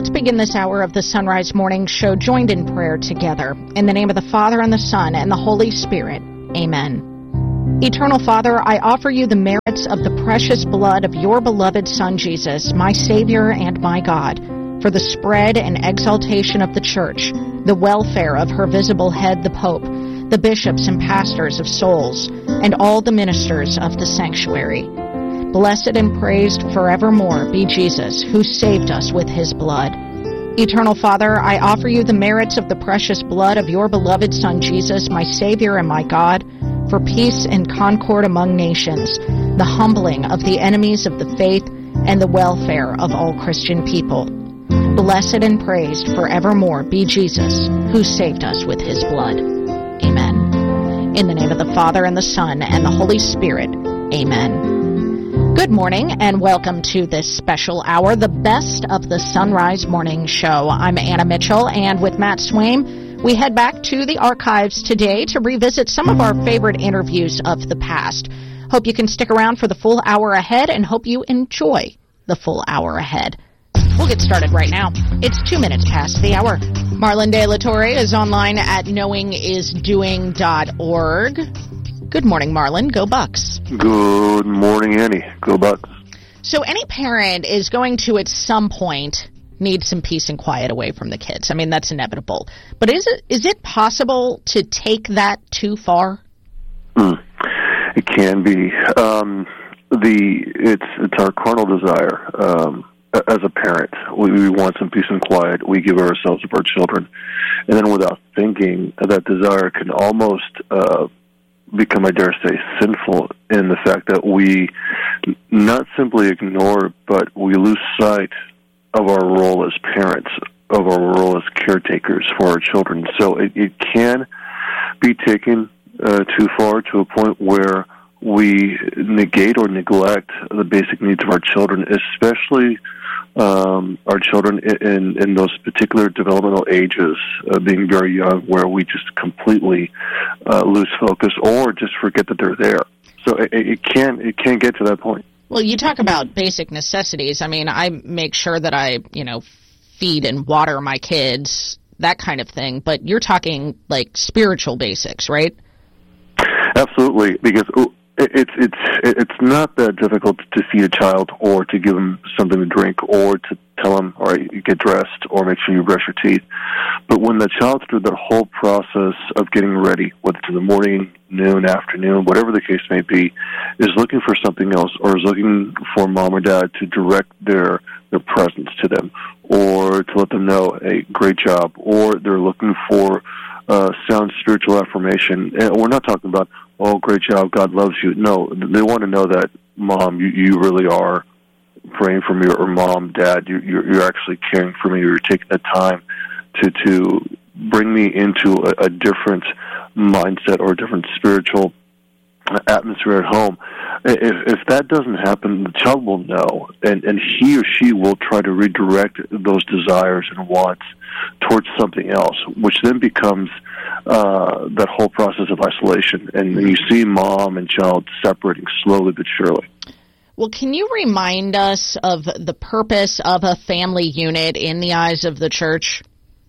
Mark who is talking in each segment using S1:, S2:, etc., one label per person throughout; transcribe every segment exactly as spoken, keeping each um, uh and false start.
S1: Let's begin this hour of the Sunrise Morning Show joined in prayer together. In the name of the Father, and the Son, and the Holy Spirit. Amen. Eternal Father, I offer you the merits of the precious blood of your beloved Son, Jesus, my Savior and my God, for the spread and exaltation of the Church, the welfare of her visible head, the Pope, the bishops and pastors of souls, and all the ministers of the sanctuary. Blessed and praised forevermore be Jesus, who saved us with his blood. Eternal Father, I offer you the merits of the precious blood of your beloved Son, Jesus, my Savior and my God, for peace and concord among nations, the humbling of the enemies of the faith, and the welfare of all Christian people. Blessed and praised forevermore be Jesus, who saved us with his blood. Amen. In the name of the Father, and the Son, and the Holy Spirit. Amen. Good morning, and welcome to this special hour, the best of the Sunrise Morning Show. I'm Anna Mitchell, and with Matt Swaim, we head back to the archives today to revisit some of our favorite interviews of the past. Hope you can stick around for the full hour ahead, and hope you enjoy the full hour ahead. We'll get started right now. It's two minutes past the hour. Marlon De La Torre is online at knowing is doing dot org. Good morning, Marlon. Go Bucks.
S2: Good morning, Annie. Go Bucks.
S1: So any parent is going to, at some point, need some peace and quiet away from the kids. I mean, that's inevitable. But is it is it possible to take that too far?
S2: Mm, it can be. Um, the it's it's our carnal desire. Um, as a parent, we, we want some peace and quiet. We give ourselves to our children. And then without thinking, that desire can almost uh, become, I dare say, sinful in the fact that we not simply ignore, but we lose sight of our role as parents, of our role as caretakers for our children. So it, it can be taken uh, too far, to a point where we negate or neglect the basic needs of our children, especially um, our children in, in those particular developmental ages, uh, being very young, where we just completely uh, lose focus or just forget that they're there. So it, it can it can get to that point.
S1: Well, you talk about basic necessities. I mean, I make sure that I, you know, feed and water my kids, that kind of thing. But you're talking like spiritual basics, right?
S2: Absolutely, because it's it's it's not that difficult to feed a child or to give them something to drink or to tell them, all right, you get dressed or make sure you brush your teeth. But when the child's through that whole process of getting ready, whether it's in the morning, noon, afternoon, whatever the case may be, is looking for something else, or is looking for mom or dad to direct their their presence to them, or to let them know, hey, great job, or they're looking for uh, sound spiritual affirmation. And we're not talking about, oh, great job, God loves you. No, they want to know that, Mom, you, you really are praying for me, or Mom, Dad, you, you're, you're actually caring for me. You're taking the time to to bring me into a, a different mindset or a different spiritual atmosphere at home. If, if that doesn't happen, the child will know, and, and he or she will try to redirect those desires and wants towards something else, which then becomes uh, that whole process of isolation. And you see mom and child separating slowly but surely.
S1: Well, can you remind us of the purpose of a family unit in the eyes of the Church?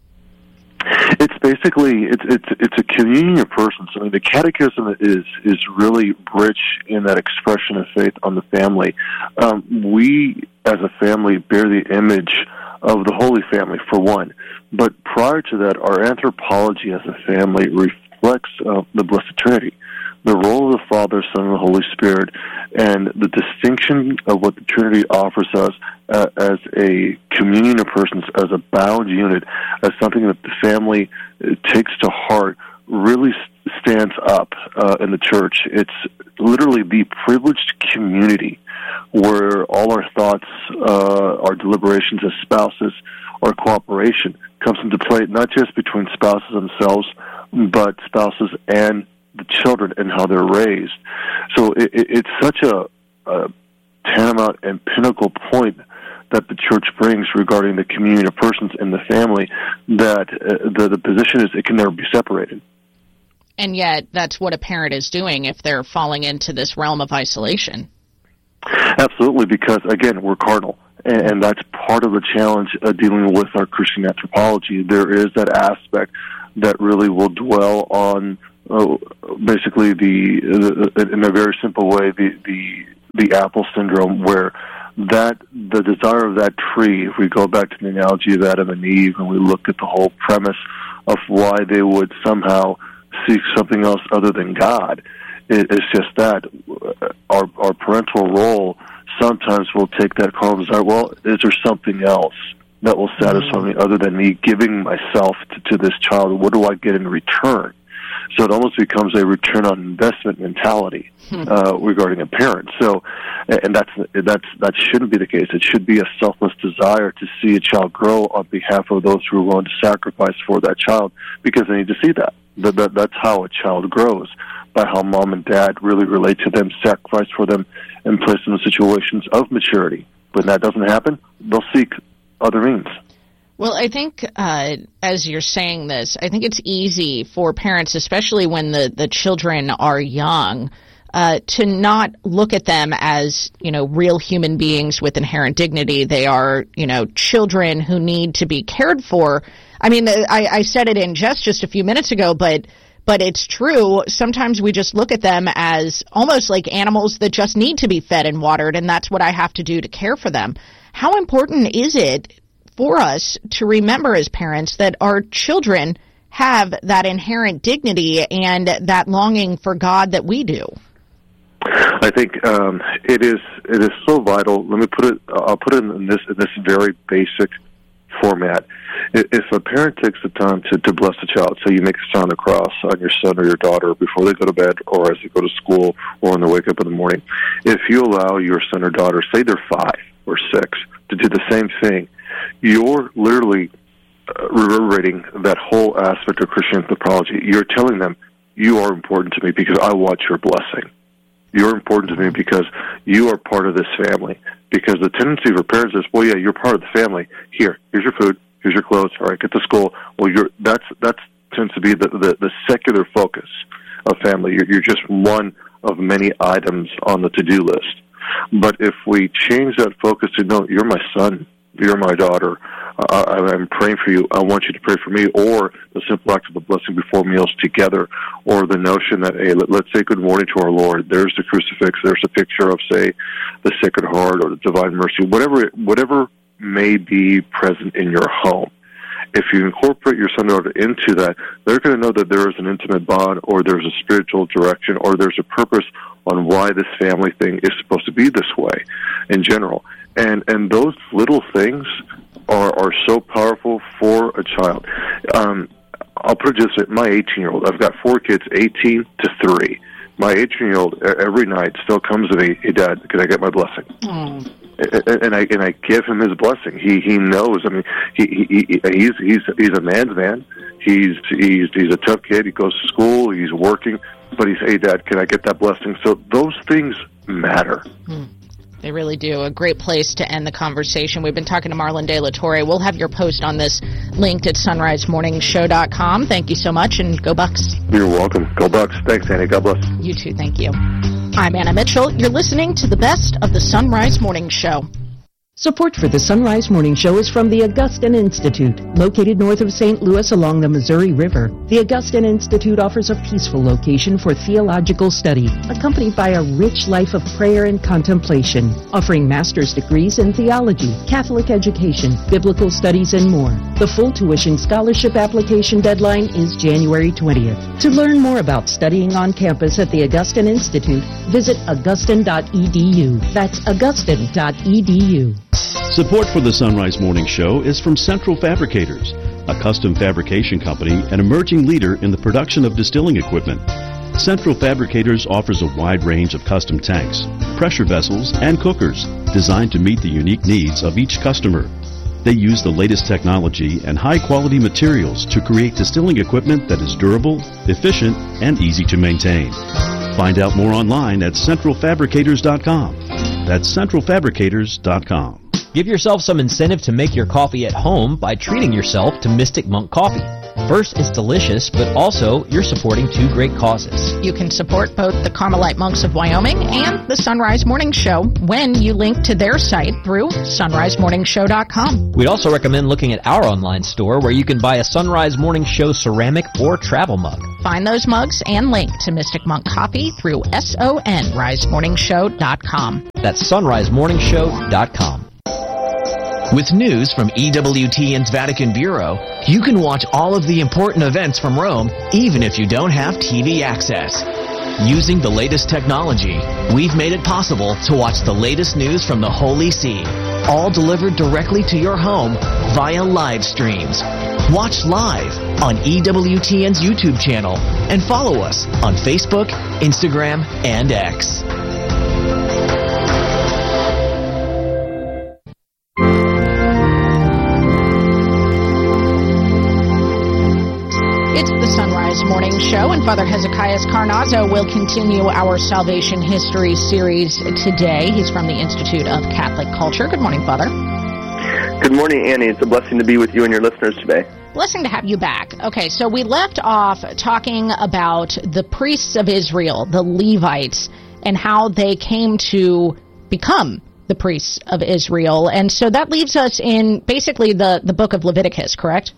S2: It's basically it's it's it's a communion of persons. I mean, the Catechism is is really rich in that expression of faith on the family. Um, we, as a family, bear the image of the Holy Family, for one. But prior to that, our anthropology as a family reflects uh, the Blessed Trinity, the role of the Father, Son, and the Holy Spirit, and the distinction of what the Trinity offers us uh, as a communion of persons, as a bound unit, as something that the family uh, takes to heart, really stands up uh, in the Church. It's literally the privileged community where all our thoughts, uh, our deliberations as spouses, our cooperation comes into play, not just between spouses themselves, but spouses and the children and how they're raised. So it, it, it's such a, a tantamount and pinnacle point that the Church brings regarding the communion of persons in the family that uh, the, the position is it can never be separated.
S1: And yet that's what a parent is doing if they're falling into this realm of isolation.
S2: Absolutely, because, again, we're carnal. And that's part of the challenge uh, dealing with our Christian anthropology. There is that aspect that really will dwell on uh, basically the, the, in a very simple way, the, the the apple syndrome, where that the desire of that tree, if we go back to the analogy of Adam and Eve, and we look at the whole premise of why they would somehow seek something else other than God, it, it's just that our, our parental role sometimes we'll take that call and desire, well, is there something else that will satisfy mm-hmm. me other than me giving myself to, to this child? What do I get in return? So it almost becomes a return on investment mentality hmm. uh, regarding a parent. So, and that's that's that shouldn't be the case. It should be a selfless desire to see a child grow on behalf of those who are willing to sacrifice for that child, because they need to see that. That, that that's how a child grows, by how mom and dad really relate to them, sacrifice for them, and place them in situations of maturity. When that doesn't happen, they'll seek other means.
S1: Well, I think uh, as you're saying this, I think it's easy for parents, especially when the, the children are young, uh, to not look at them as, you know, real human beings with inherent dignity. They are, you know, children who need to be cared for. I mean, I, I said it in jest just a few minutes ago, but But it's true. Sometimes we just look at them as almost like animals that just need to be fed and watered, and that's what I have to do to care for them. How important is it for us to remember as parents that our children have that inherent dignity and that longing for God that we do?
S2: I think um, it is it is so vital. Let me put it. I'll put it in this in this very basic format. If a parent takes the time to, to bless a child, so you make a sign of the cross on your son or your daughter before they go to bed or as they go to school or when they wake up in the morning, if you allow your son or daughter, say they're five or six, to do the same thing, you're literally uh, reverberating that whole aspect of Christian anthropology. You're telling them, you are important to me because I want your blessing. You're important to me because you are part of this family. Because the tendency for parents is, well, yeah, you're part of the family. Here, here's your food. Here's your clothes. All right, get to school. Well, you're that's that's tends to be the, the, the secular focus of family. You're, you're just one of many items on the to-do list. But if we change that focus to, no, you're my son, you're my daughter, uh, I'm praying for you, I want you to pray for me, or the simple act of the blessing before meals together, or the notion that, hey, let, let's say good morning to our Lord. There's the crucifix. There's a picture of, say, the Sacred Heart or the Divine Mercy, whatever whatever may be present in your home. If you incorporate your son or daughter into that, they're going to know that there is an intimate bond, or there's a spiritual direction, or there's a purpose on why this family thing is supposed to be this way in general. And and those little things are, are so powerful for a child. Um, I'll put it just at my eighteen-year-old. I've got four kids, eighteen to three. My eighteen-year-old every night still comes to me, hey, Dad, can I get my blessing? Mm. And I and I give him his blessing. He he knows. I mean, he, he, he he's he's he's a man's man. He's he's he's a tough kid. He goes to school. He's working, but he's, hey, Dad, can I get that blessing? So those things matter. Mm.
S1: They really do. A great place to end the conversation. We've been talking to Marlon De La Torre. We'll have your post on this linked at sunrise morning show dot com. Thank you so much, and go Bucks.
S2: You're welcome. Go Bucks. Thanks, Annie. God bless.
S1: You too. Thank you. I'm Anna Mitchell. You're listening to the best of the Sunrise Morning Show.
S3: Support for the Sunrise Morning Show is from the Augustine Institute, located north of Saint Louis along the Missouri River. The Augustine Institute offers a peaceful location for theological study, accompanied by a rich life of prayer and contemplation, offering master's degrees in theology, Catholic education, biblical studies, and more. The full tuition scholarship application deadline is January twentieth. To learn more about studying on campus at the Augustine Institute, visit augustine dot e d u. That's augustine dot e d u.
S4: Support for the Sunrise Morning Show is from Central Fabricators, a custom fabrication company and emerging leader in the production of distilling equipment. Central Fabricators offers a wide range of custom tanks, pressure vessels, and cookers designed to meet the unique needs of each customer. They use the latest technology and high-quality materials to create distilling equipment that is durable, efficient, and easy to maintain. Find out more online at central fabricators dot com. That's central fabricators dot com.
S5: Give yourself some incentive to make your coffee at home by treating yourself to Mystic Monk Coffee. First, it's delicious, but also you're supporting two great causes.
S1: You can support both the Carmelite Monks of Wyoming and the Sunrise Morning Show when you link to their site through sunrise morning show dot com.
S5: We'd also recommend looking at our online store where you can buy a Sunrise Morning Show ceramic or travel mug.
S1: Find those mugs and link to Mystic Monk Coffee through sunrise morning show dot com.
S5: That's sunrise morning show dot com.
S6: With news from E W T N's Vatican Bureau, you can watch all of the important events from Rome even if you don't have T V access. Using the latest technology, we've made it possible to watch the latest news from the Holy See, all delivered directly to your home via live streams. Watch live on E W T N's YouTube channel and follow us on Facebook, Instagram, and X.
S1: It's the Sunrise Morning Show, and Father Hezekiah Carnazzo will continue our Salvation History series today. He's from the Institute of Catholic Culture. Good morning, Father.
S7: Good morning, Annie. It's a blessing to be with you and your listeners today.
S1: Blessing to have you back. Okay, so we left off talking about the priests of Israel, the Levites, and how they came to become the priests of Israel. And so that leaves us in basically the, the book of Leviticus, correct?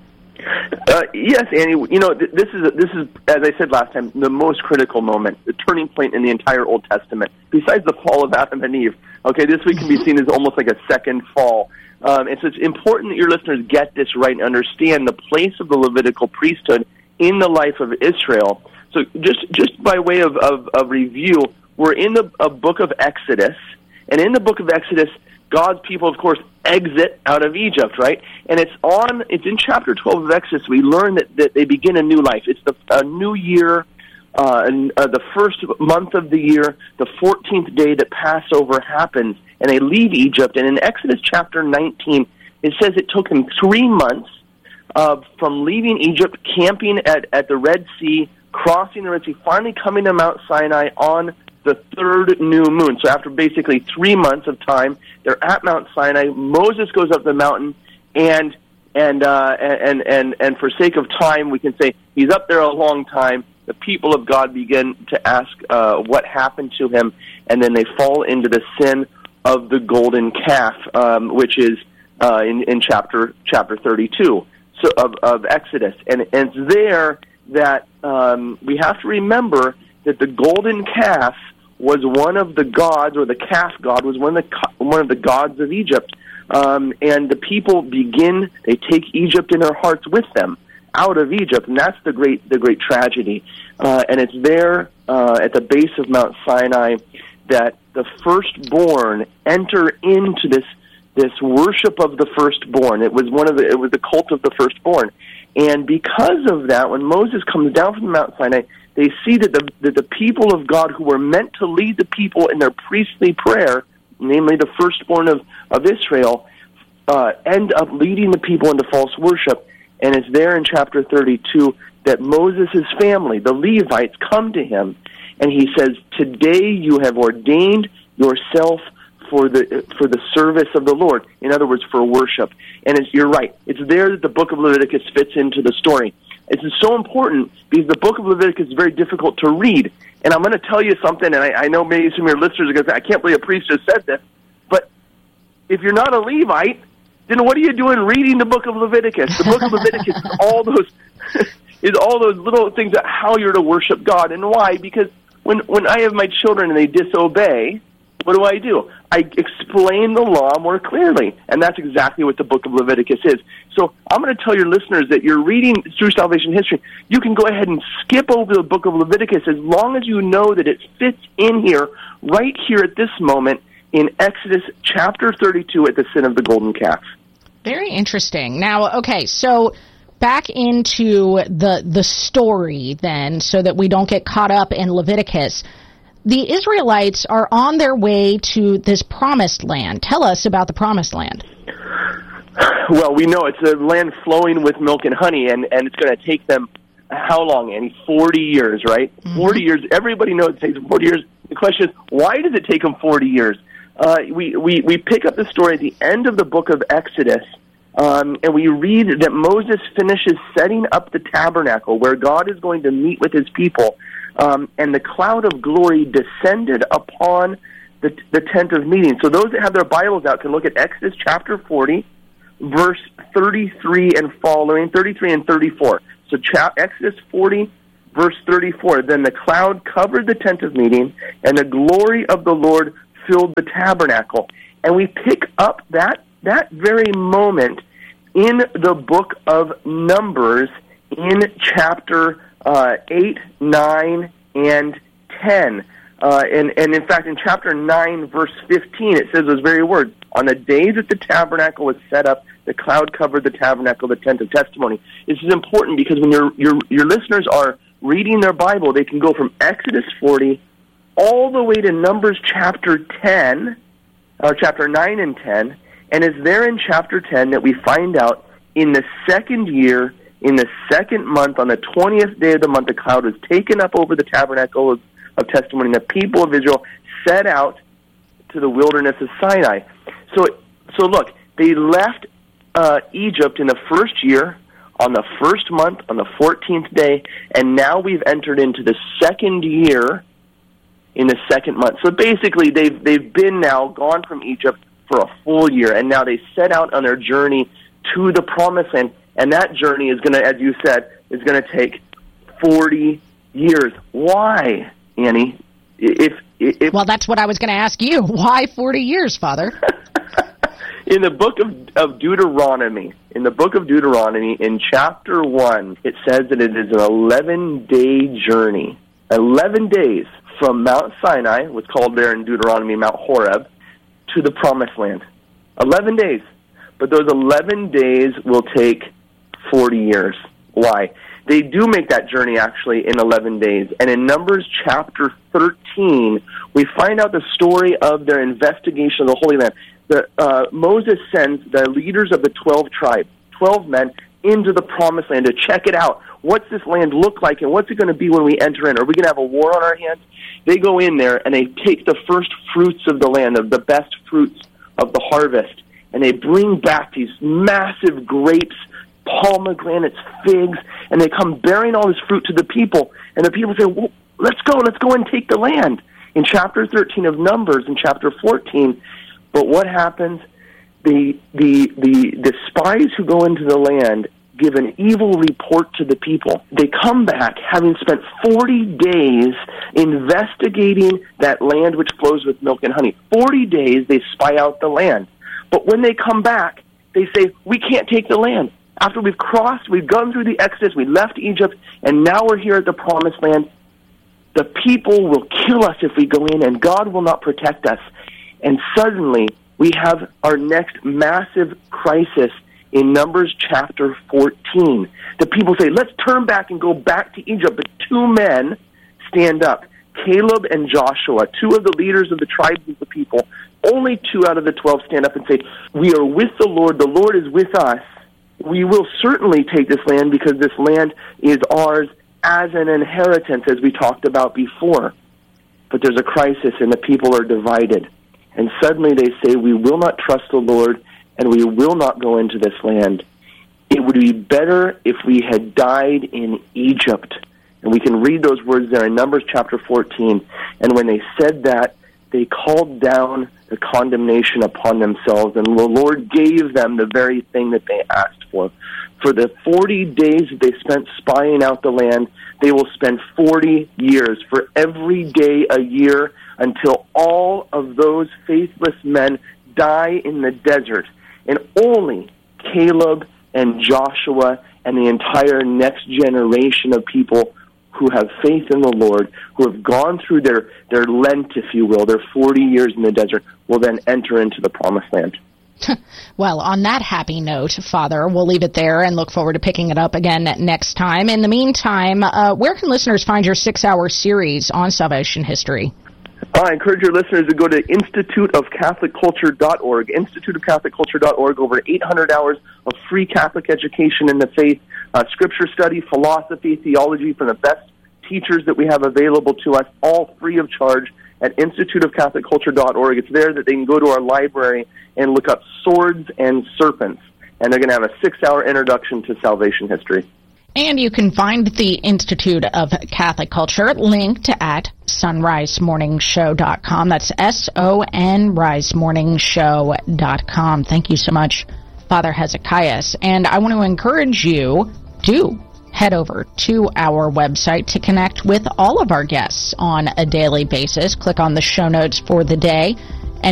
S7: Uh, yes, Annie. You know, th- this is, this is, as I said last time, the most critical moment, the turning point in the entire Old Testament, besides the fall of Adam and Eve. Okay, this week can be seen as almost like a second fall. Um, and so it's important that your listeners get this right and understand the place of the Levitical priesthood in the life of Israel. So just just by way of, of, of review, we're in the a book of Exodus, and in the book of Exodus, God's people, of course, exit out of Egypt, right? And it's on. It's in chapter twelve of Exodus. We learn that, that they begin a new life. It's the a new year, uh, and uh, the first month of the year, the fourteenth day that Passover happens, and they leave Egypt. And in Exodus chapter nineteen, it says it took them three months uh, from leaving Egypt, camping at, at the Red Sea, crossing the Red Sea, finally coming to Mount Sinai on the third new moon. So after basically three months of time, they're at Mount Sinai. Moses goes up the mountain, and and uh, and and and for sake of time, we can say he's up there a long time. The people of God begin to ask uh, what happened to him, and then they fall into the sin of the golden calf, um, which is uh, in, in chapter chapter thirty-two so of, of Exodus, and, and it's there that um, we have to remember that the golden calf was one of the gods, or the calf god was one of the one of the gods of Egypt, um, and the people begin. They take Egypt in their hearts with them out of Egypt, and that's the great the great tragedy. Uh, and it's there uh, at the base of Mount Sinai that the firstborn enter into this this worship of the firstborn. It was one of the it was the cult of the firstborn, and because of that, when Moses comes down from Mount Sinai, they see that the, that the people of God who were meant to lead the people in their priestly prayer, namely the firstborn of, of Israel, uh, end up leading the people into false worship. And it's there in chapter thirty-two that Moses' family, the Levites, come to him, and he says, "Today you have ordained yourself for the for the service of the Lord." In other words, for worship. And it's, you're right. It's there that the book of Leviticus fits into the story. It's so important because the book of Leviticus is very difficult to read. And I'm going to tell you something, and I, I know maybe some of your listeners are going to say, I can't believe a priest just said this. But if you're not a Levite, then what are you doing reading the book of Leviticus? The book of Leviticus is all those is all those little things about how you're to worship God. And why? Because when, when I have my children and they disobey, what do I do? I explain the law more clearly, and that's exactly what the book of Leviticus is. So I'm going to tell your listeners that you're reading through salvation history. You can go ahead and skip over the book of Leviticus as long as you know that it fits in here, right here at this moment, in Exodus chapter thirty-two at the sin of the golden calf.
S1: Very interesting. Now, okay, so back into the the story then, so that we don't get caught up in Leviticus. The Israelites are on their way to this promised land. Tell us about the promised land.
S7: Well, we know it's a land flowing with milk and honey, and, and it's going to take them how long, Annie? forty years, right? Mm-hmm. forty years. Everybody knows it takes them forty years. The question is, why does it take them forty years? uh, we, we, we pick up the story at the end of the book of Exodus, um, and we read that Moses finishes setting up the tabernacle where God is going to meet with his people, um, and the cloud of glory descended upon the, the tent of meeting. So those that have their Bibles out can look at Exodus chapter forty, verse thirty-three and following, thirty-three and thirty-four. So cha- Exodus forty, verse thirty-four, then the cloud covered the tent of meeting, and the glory of the Lord filled the tabernacle. And we pick up that that very moment in the book of Numbers in chapter uh, eight, nine, and ten. Uh, and, and in fact, in chapter nine, verse fifteen, it says those very words, on the day that the tabernacle was set up, the cloud covered the tabernacle, the tent of testimony. This is important because when your your your listeners are reading their Bible, they can go from Exodus forty all the way to Numbers chapter ten, or chapter nine and ten, and it's there in chapter ten that we find out in the second year, in the second month, on the twentieth day of the month, the cloud was taken up over the tabernacle of, of testimony, and the people of Israel set out to the wilderness of Sinai. So, so look, they left uh, Egypt in the first year, on the first month, on the fourteenth day, and now we've entered into the second year in the second month. So basically, they've they've been now gone from Egypt for a full year, and now they set out on their journey to the Promised Land, and that journey is going to, as you said, is going to take forty years. Why, Annie? If, if
S1: well, that's what I was going to ask you. Why forty years, Father?
S7: In the book of, of Deuteronomy, in the book of Deuteronomy, in chapter one, it says that it is an eleven-day journey. eleven days from Mount Sinai, what's called there in Deuteronomy Mount Horeb, to the Promised Land. eleven days. But those eleven days will take forty years. Why? They do make that journey, actually, in eleven days. And in Numbers chapter thirteen, we find out the story of their investigation of the Holy Land. The, uh, Moses sends the leaders of the twelve tribes, twelve men, into the Promised Land to check it out. What's this land look like, and what's it going to be when we enter in? Are we going to have a war on our hands? They go in there, and they take the first fruits of the land, of the best fruits of the harvest, and they bring back these massive grapes, pomegranates, figs, and they come bearing all this fruit to the people. And the people say, well, let's go, let's go and take the land. In chapter thirteen of Numbers, in chapter fourteen, but what happens? The, the, the, the spies who go into the land give an evil report to the people. They come back having spent forty days investigating that land which flows with milk and honey. forty days they spy out the land. But when they come back, they say, we can't take the land. After we've crossed, we've gone through the Exodus, we left Egypt, and now we're here at the Promised Land. The people will kill us if we go in, and God will not protect us. And suddenly, we have our next massive crisis in Numbers chapter fourteen. The people say, let's turn back and go back to Egypt. But two men stand up, Caleb and Joshua, two of the leaders of the tribes of the people. Only two out of the twelve stand up and say, we are with the Lord. The Lord is with us. We will certainly take this land because this land is ours as an inheritance, as we talked about before. But there's a crisis, and the people are divided. And suddenly they say, we will not trust the Lord, and we will not go into this land. It would be better if we had died in Egypt. And we can read those words there in Numbers chapter fourteen. And when they said that, they called down the condemnation upon themselves, and the Lord gave them the very thing that they asked for. For the forty days that they spent spying out the land, they will spend forty years, for every day a year, until all of those faithless men die in the desert. And only Caleb and Joshua and the entire next generation of people who have faith in the Lord, who have gone through their, their Lent, if you will, their forty years in the desert, will then enter into the Promised Land.
S1: Well, on that happy note, Father, we'll leave it there and look forward to picking it up again next time. In the meantime, uh, where can listeners find your six-hour series on salvation history?
S7: I encourage your listeners to go to institute of catholic culture dot org, institute of catholic culture dot org, over eight hundred hours of free Catholic education in the faith, uh, scripture study, philosophy, theology from the best teachers that we have available to us, all free of charge. at institute of catholic culture dot org. It's there that they can go to our library and look up Swords and Serpents, and they're going to have a six-hour introduction to salvation history.
S1: And you can find the Institute of Catholic Culture linked at sunrise morning show dot com. That's S O N rise morning show dot com. Thank you so much, Father Hezekiah. And I want to encourage you to head over to our website to connect with all of our guests on a daily basis. Click on the show notes for the day